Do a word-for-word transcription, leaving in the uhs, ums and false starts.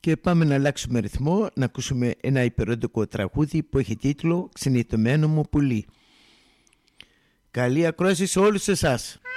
Και πάμε να αλλάξουμε ρυθμό, να ακούσουμε ένα υπεροντικό τραγούδι που έχει τίτλο «Ξενιτωμένο μου πουλί». Καλή ακρόαση σε όλους εσάς.